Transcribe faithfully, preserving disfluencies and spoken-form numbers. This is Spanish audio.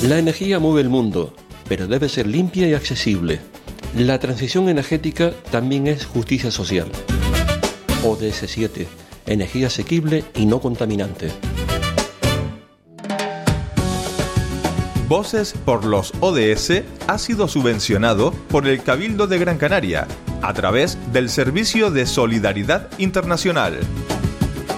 La energía mueve el mundo, pero debe ser limpia y accesible. La transición energética también es justicia social. O D S siete, energía asequible y no contaminante. Voces por los O D S ha sido subvencionado por el Cabildo de Gran Canaria a través del Servicio de Solidaridad Internacional.